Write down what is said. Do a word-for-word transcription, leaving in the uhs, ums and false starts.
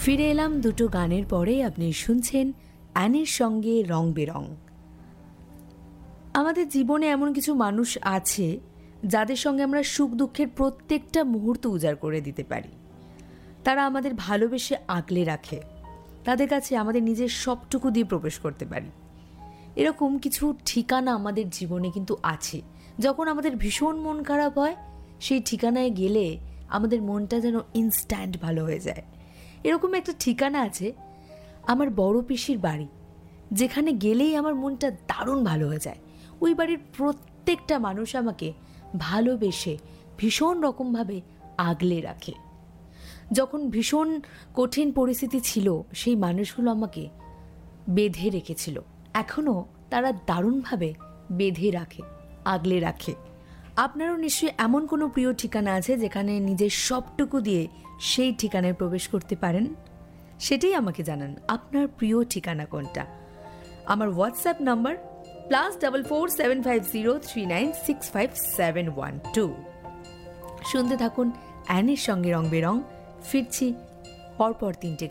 ফিরে এলাম দুটো গানের পরে। আপনি শুনছেন অ্যানির সঙ্গে রং বেরং। আমাদের জীবনে এমন কিছু মানুষ আছে যাদের সঙ্গে আমরা সুখ দুঃখের প্রত্যেকটা মুহূর্ত উজাড় করে দিতে পারি। তারা আমাদের ভালোবেসে আগলে রাখে, তাদের কাছে আমাদের নিজের সবটুকু দিয়ে প্রবেশ করতে পারি। এরকম কিছু ঠিকানা আমাদের জীবনে কিন্তু আছে। যখন আমাদের ভীষণ মন খারাপ হয়, সেই ঠিকানায় গেলে আমাদের মনটা যেন ইনস্ট্যান্ট ভালো হয়ে যায়। এরকম একটা ঠিকানা আছে আমার বড় পিসির বাড়ি, যেখানে গেলেই আমার মনটা দারুণ ভালো হয়ে যায়। ওই বাড়ির প্রত্যেকটা মানুষ আমাকে ভালোবেসে ভীষণ রকমভাবে আগলে রাখে। যখন ভীষণ কঠিন পরিস্থিতি ছিল, সেই মানুষগুলো আমাকে বেঁধে রেখেছিল। এখনও তারা দারুণভাবে বেঁধে রাখে, আগলে রাখে। আপনারও নিশ্চয়ই এমন কোনো প্রিয় ঠিকানা আছে যেখানে নিজের সবটুকু দিয়ে সেই ঠিকানায় প্রবেশ করতে পারেন। সেটাই আমাকে জানান, আপনার প্রিয় ঠিকানা কোনটা। আমার WhatsApp number plus double four seven five zero three nine six five seven one two. শুনতে থাকুন অ্যানির সঙ্গে রং বেরং। ফিরছি পরপর তিনটে